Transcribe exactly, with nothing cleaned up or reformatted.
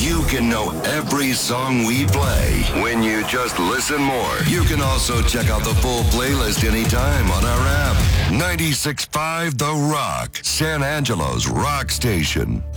You can know every song we play when you just listen more. You can also check out the full playlist anytime on our app. ninety-six point five The Rock, San Angelo's rock station.